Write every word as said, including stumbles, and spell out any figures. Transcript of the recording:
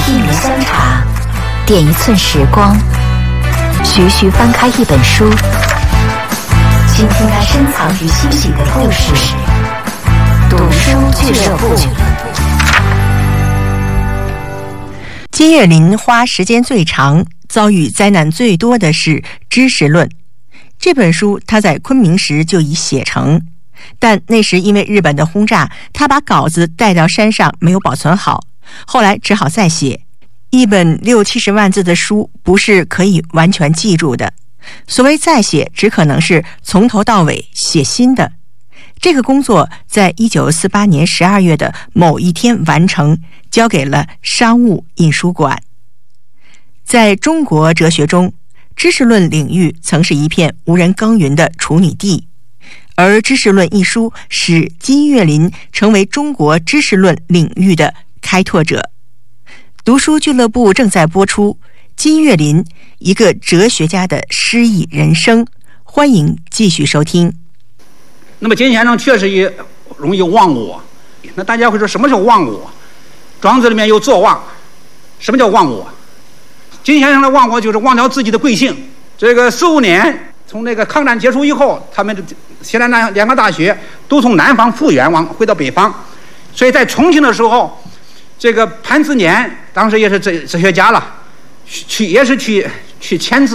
一帘香茶，点一寸时光，徐徐翻开一本书，倾听那深藏于心底的故事。读书俱乐部。 金岳霖花时间最长、遭遇灾难最多的是《知识论》这本书，他在昆明时就已写成，但那时因为日本的轰炸，他把稿子带到山上没有保存好，后来只好再写。一本六七十万字的书不是可以完全记住的，所谓再写，只可能是从头到尾写新的。这个工作在一九四八年十二月的某一天完成，交给了商务印书馆。在中国哲学中，知识论领域曾是一片无人耕耘的处女地，而《知识论》一书使金岳霖成为中国知识论领域的开拓者。读书俱乐部正在播出金岳霖，一个哲学家的诗意人生，欢迎继续收听。 那么金先生确实也容易忘我，那大家会说什么叫忘我？庄子里面有作忘，什么叫忘我？金先生的忘我就是忘掉自己的贵姓。这个四五年从那个抗战结束以后，他们西南那两个大学都从南方复员往回到北方，所以在重庆的时候，这个潘子年当时也是哲哲学家了，去也是去去签字。